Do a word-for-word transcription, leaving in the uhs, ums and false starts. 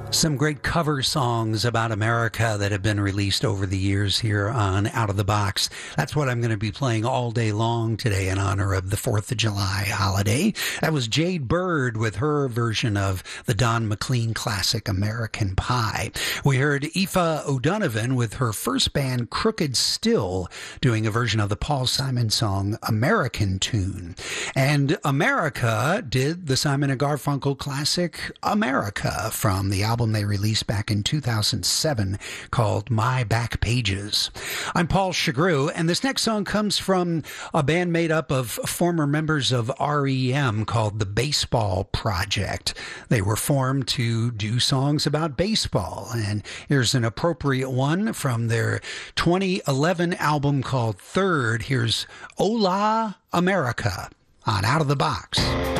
Some great cover songs about America that have been released over the years here on Out of the Box. That's what I'm going to be playing all day long today in honor of the fourth of July holiday. That was Jade Bird with her version of the Don McLean classic American Pie. We heard Aoife O'Donovan with her first band Crooked Still doing a version of the Paul Simon song American Tune. And America did the Simon and Garfunkel classic America from the album they released back in two thousand seven called My Back Pages. I'm Paul Chagru, and this next song comes from a band made up of former members of R E M called the Baseball Project. They were formed to do songs about baseball, and here's an appropriate one from their twenty eleven album called Third. Here's Hola America on Out of the Box.